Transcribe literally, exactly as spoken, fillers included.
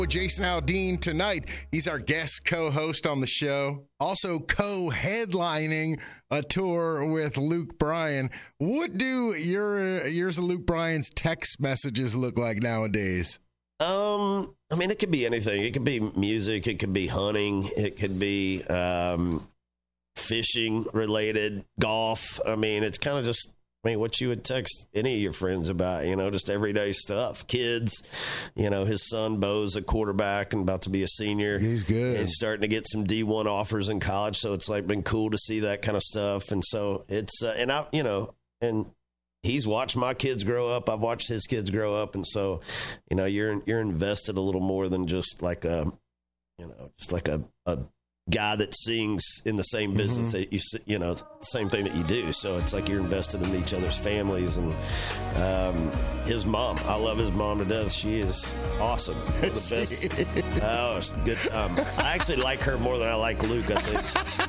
With Jason Aldean tonight. He's our guest co-host on the show, also co-headlining a tour with Luke Bryan. What do your yours and Luke Bryan's text messages look like nowadays? Um, I mean, it could be anything. It could be music. It could be hunting. It could be um, fishing related, golf. I mean, it's kind of just. I mean, what you would text any of your friends about, you know, just everyday stuff. Kids, you know, his son, Bo's a quarterback and about to be a senior. He's good. And starting to get some D one offers in college. So it's like been cool to see that kind of stuff. And so it's, uh, and I, you know, and he's watched my kids grow up. I've watched his kids grow up. And so, you know, you're, you're invested a little more than just like a, you know, just like a, a, guy that sings in the same business mm-hmm. that you you know same thing that you do, so it's like you're invested in each other's families. And um his mom, I love his mom to death. She is awesome. The best. Oh, it's a good time. I actually like her more than I like Luke, I think.